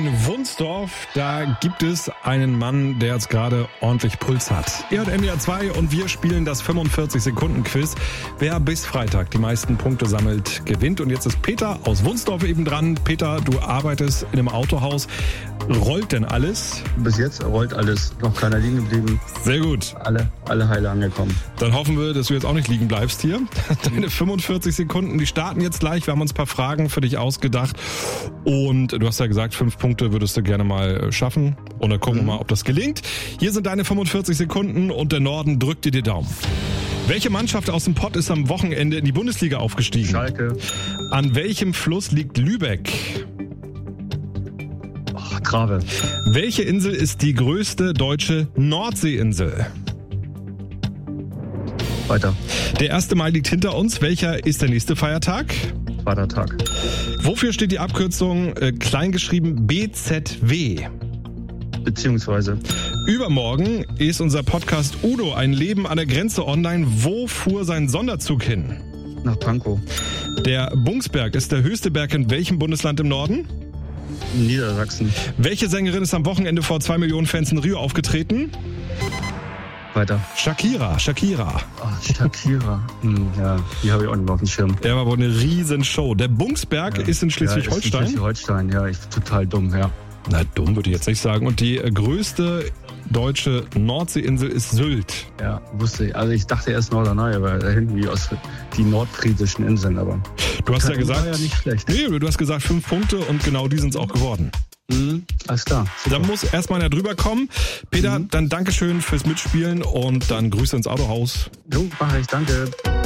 In Wunsdorf, da gibt es einen Mann, der jetzt gerade ordentlich Puls hat. Er hat NDR 2 und wir spielen das 45-Sekunden-Quiz. Wer bis Freitag die meisten Punkte sammelt, gewinnt. Und jetzt ist Peter aus Wunsdorf eben dran. Peter, du arbeitest in einem Autohaus. Rollt denn alles? Bis jetzt rollt alles. Noch keiner liegen geblieben. Sehr gut. Alle heile angekommen. Dann hoffen wir, dass du jetzt auch nicht liegen bleibst hier. Deine 45 Sekunden, die starten jetzt gleich. Wir haben uns ein paar Fragen für dich ausgedacht. Und du hast ja gesagt, 5 Punkte würdest du gerne mal schaffen. Und dann gucken wir mal, ob das gelingt. Hier sind deine 45 Sekunden und der Norden drückt dir die Daumen. Welche Mannschaft aus dem Pott ist am Wochenende in die Bundesliga aufgestiegen? Schalke. An welchem Fluss liegt Lübeck? Trave. Welche Insel ist die größte deutsche Nordseeinsel? Weiter. Der 1. Mai liegt hinter uns. Welcher ist der nächste Feiertag? Vatertag. Wofür steht die Abkürzung kleingeschrieben BZW? Beziehungsweise. Übermorgen ist unser Podcast Udo, ein Leben an der Grenze online. Wo fuhr sein Sonderzug hin? Nach Pankow. Der Bungsberg ist der höchste Berg in welchem Bundesland im Norden? Niedersachsen. Welche Sängerin ist am Wochenende vor 2 Millionen Fans in Rio aufgetreten? Weiter. Shakira. Shakira. Ja, die habe ich auch nicht mehr auf dem Schirm. Er war wohl eine Riesenshow. Der Bungsberg ist in Schleswig-Holstein. Ja, Schleswig-Holstein, ja, total dumm, ja. Na, dumm würde ich jetzt nicht sagen. Und die größte deutsche Nordseeinsel ist Sylt. Ja, wusste ich. Also ich dachte erst Norderney, aber da hinten wie aus die nordfriesischen Inseln, aber. Du hast ja gesagt. War ja nicht schlecht. Nee, du hast gesagt 5 Punkte und genau die sind es auch geworden. Alles klar. Super. Da muss erstmal einer drüber kommen. Peter, dann Dankeschön fürs Mitspielen und dann Grüße ins Autohaus. Jo, mach ich, danke.